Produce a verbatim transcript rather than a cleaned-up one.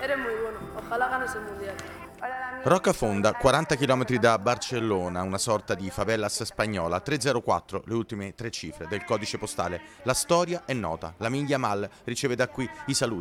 eres muy bueno, ojalá ganes el mundial. Rocafonda, quaranta chilometri da Barcellona, una sorta di favelas spagnola, tre zero quattro, le ultime tre cifre del codice postale. La storia è nota, Lamine Yamal riceve da qui i saluti